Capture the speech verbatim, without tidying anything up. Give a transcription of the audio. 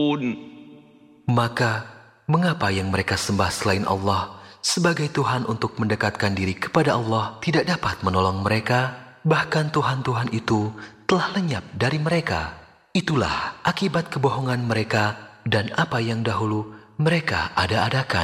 Maka, mengapa yang mereka sembah selain Allah sebagai Tuhan untuk mendekatkan diri kepada Allah tidak dapat menolong mereka? Bahkan Tuhan-Tuhan itu telah lenyap dari mereka. Itulah akibat kebohongan mereka dan apa yang dahulu mereka ada-adakan.